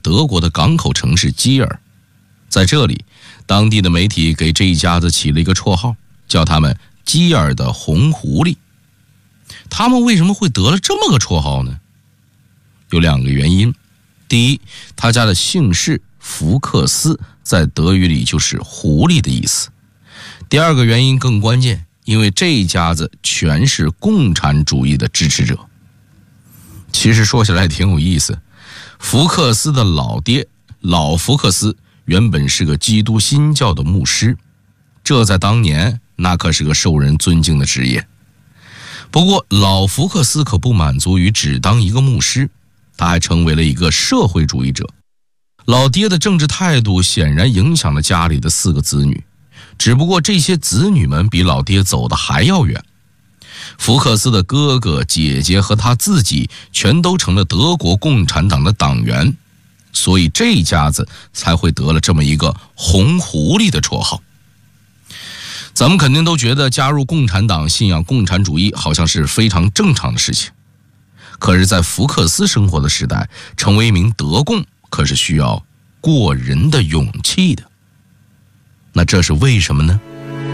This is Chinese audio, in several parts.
德国的港口城市基尔。在这里，当地的媒体给这一家子起了一个绰号，叫他们基尔的红狐狸。他们为什么会得了这么个绰号呢？有2个原因。第一，他家的姓氏福克斯在德语里就是狐狸的意思。第2个原因更关键，因为这一家子全是共产主义的支持者。其实说起来挺有意思，福克斯的老爹老福克斯原本是个基督新教的牧师，这在当年那可是个受人尊敬的职业。不过老福克斯可不满足于只当一个牧师，他还成为了一个社会主义者。老爹的政治态度显然影响了家里的4个子女，只不过这些子女们比老爹走得还要远。福克斯的哥哥姐姐和他自己全都成了德国共产党的党员，所以这一家子才会得了这么一个红狐狸的绰号。咱们肯定都觉得加入共产党、信仰共产主义好像是非常正常的事情，可是在福克斯生活的时代，成为一名德共可是需要过人的勇气的。那这是为什么呢？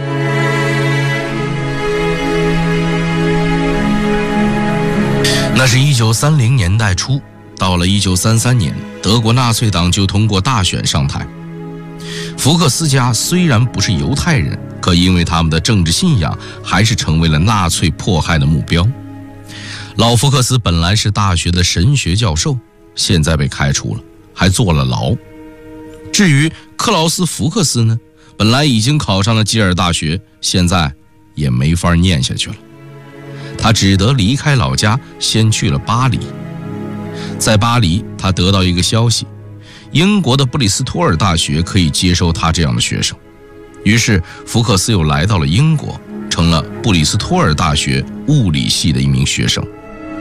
那是1930年代初，到了1933年，德国纳粹党就通过大选上台。福克斯家虽然不是犹太人，可因为他们的政治信仰，还是成为了纳粹迫害的目标。老福克斯本来是大学的神学教授，现在被开除了，还坐了牢。至于克劳斯·福克斯呢，本来已经考上了基尔大学，现在也没法念下去了。他只得离开老家，先去了巴黎。在巴黎，他得到一个消息，英国的布里斯托尔大学可以接收他这样的学生。于是福克斯又来到了英国，成了布里斯托尔大学物理系的一名学生。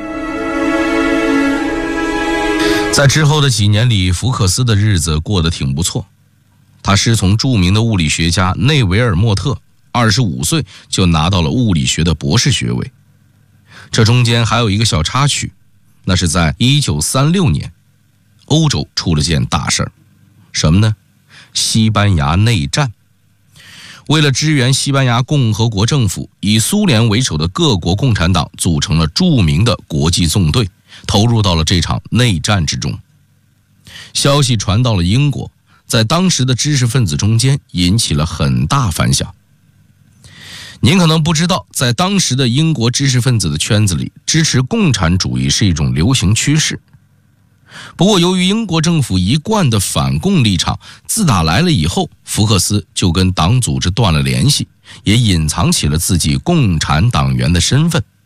在之后的几年里，福克斯的日子过得挺不错。他师从著名的物理学家内维尔莫特，25岁就拿到了物理学的博士学位。这中间还有一个小插曲，那是在1936年，欧洲出了件大事儿。什么呢？西班牙内战。为了支援西班牙共和国政府，以苏联为首的各国共产党组成了著名的国际纵队，投入到了这场内战之中。消息传到了英国，在当时的知识分子中间引起了很大反响。您可能不知道，在当时的英国知识分子的圈子里，支持共产主义是一种流行趋势。不过由于英国政府一贯的反共立场，自打来了以后，福克斯就跟党组织断了联系，也隐藏起了自己共产党员的身份。